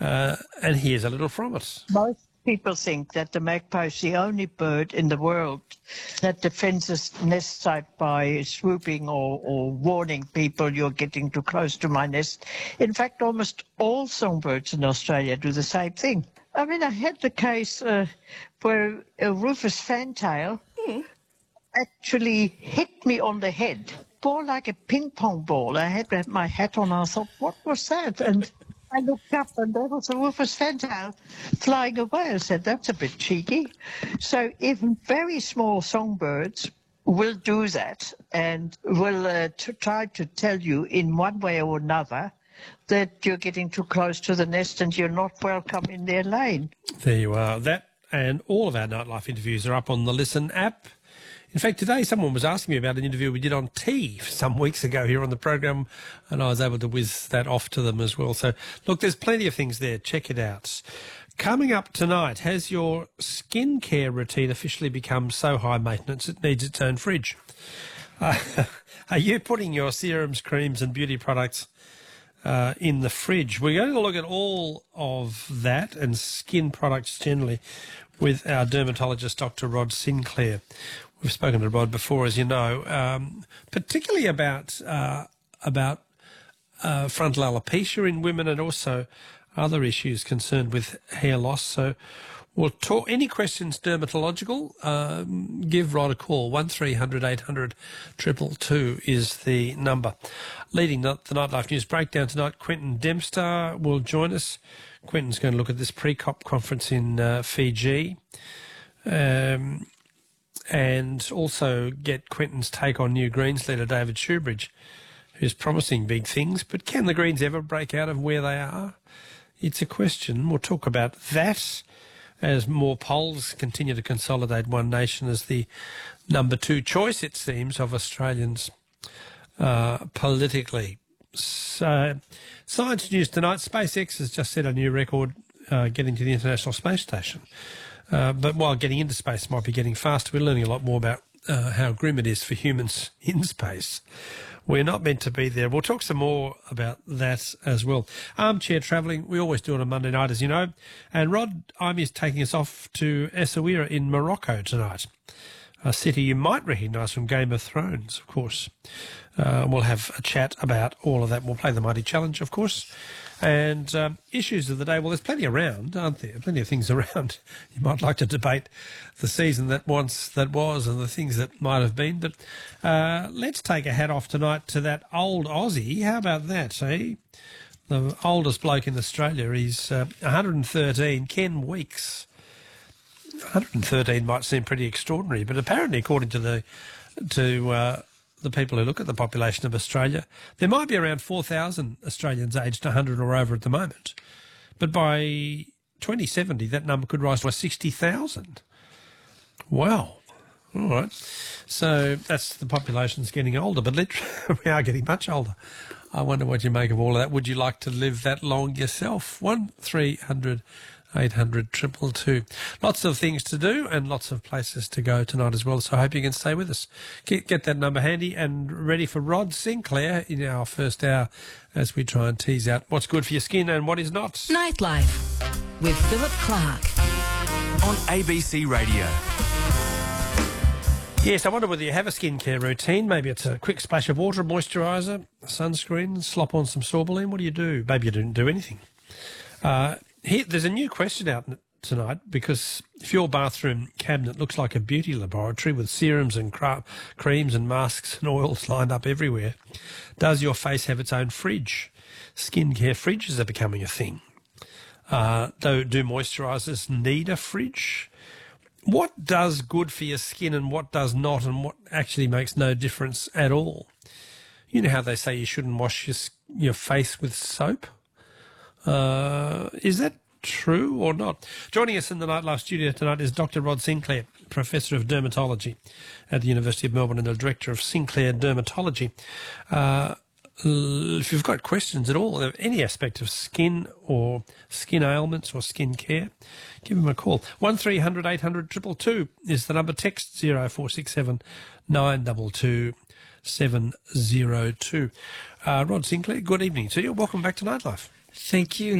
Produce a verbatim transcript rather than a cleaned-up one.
Uh, and here's a little from it. Most people think that the magpie is the only bird in the world that defends its nest site by swooping or, or warning people you're getting too close to my nest. In fact, almost all songbirds in Australia do the same thing. I mean, I had the case uh, where a Rufous fantail mm. actually hit me on the head, ball like a ping pong ball. I had my hat on, I thought, what was that? And I looked up and there was a Rufous fantail flying away. I said, that's a bit cheeky. So even very small songbirds will do that and will uh, to try to tell you in one way or another that you're getting too close to the nest and you're not welcome in their lane. There you are. That and all of our Nightlife interviews are up on the Listen app. In fact, today someone was asking me about an interview we did on tea some weeks ago here on the program, and I was able to whiz that off to them as well. So, look, there's plenty of things there. Check it out. Coming up tonight, has your skincare routine officially become so high maintenance it needs its own fridge? Uh, are you putting your serums, creams and beauty products uh, in the fridge? We're going to look at all of that and skin products generally with our dermatologist, Doctor Rod Sinclair. We've spoken to Rod before, as you know, um, particularly about uh, about uh, frontal alopecia in women and also other issues concerned with hair loss. So we'll talk. Any questions dermatological, um, give Rod a call. one three hundred eight hundred two two two is the number. Leading the, the Nightlife News Breakdown tonight, Quentin Dempster will join us. Quentin's going to look at this pre-COP conference in uh, Fiji. Um... And also get Quentin's take on new Greens leader David Shoebridge, who's promising big things. But can the Greens ever break out of where they are? It's a question. We'll talk about that as more polls continue to consolidate One Nation as the number two choice, it seems, of Australians uh, politically. So, science news tonight. SpaceX has just set a new record uh, getting to the International Space Station. Uh, but while getting into space might be getting faster, we're learning a lot more about uh, how grim it is for humans in space. We're not meant to be there. We'll talk some more about that as well. Armchair travelling, we always do it on Monday night, as you know. And Rod Imey is taking us off to Essaouira in Morocco tonight, a city you might recognise from Game of Thrones, of course. Uh, we'll have a chat about all of that. We'll play the Mighty Challenge, of course. And um, issues of the day, well, there's plenty around, aren't there? Plenty of things around. You might like to debate the season that once that was and the things that might have been. But uh, let's take a hat off tonight to that old Aussie. How about that, eh? The oldest bloke in Australia. He's uh, one hundred thirteen, Ken Weeks. one hundred thirteen might seem pretty extraordinary, but apparently, according to the to uh, the people who look at the population of Australia, there might be around four thousand Australians aged one hundred or over at the moment. But by twenty seventy, that number could rise to sixty thousand. Wow. All right. So that's the population's getting older, but literally we are getting much older. I wonder what you make of all of that. Would you like to live that long yourself? one three hundred eight hundred two two two. Lots of things to do and lots of places to go tonight as well, so I hope you can stay with us. Get, get that number handy and ready for Rod Sinclair in our first hour as we try and tease out what's good for your skin and what is not. Nightlife with Philip Clark on A B C Radio. Yes, I wonder whether you have a skincare routine. Maybe it's a quick splash of water, moisturiser, sunscreen, slop on some sorbeline. What do you do? Maybe you didn't do anything. Uh, Here, there's a new question out tonight because if your bathroom cabinet looks like a beauty laboratory with serums and cra- creams and masks and oils lined up everywhere, does your face have its own fridge? Skincare fridges are becoming a thing. Uh, do, do moisturisers need a fridge? What does good for your skin and what does not, and what actually makes no difference at all? You know how they say you shouldn't wash your, your face with soap? Uh, is that true or not? Joining us in the Nightlife studio tonight is Doctor Rod Sinclair, Professor of Dermatology at the University of Melbourne and the Director of Sinclair Dermatology. Uh, if you've got questions at all of any aspect of skin or skin ailments or skin care, give him a call. one three hundred eight hundred two two two is the number. Text zero four six seven nine two two seven zero two. Uh, Rod Sinclair, good evening to you. Welcome back to Nightlife. Thank you.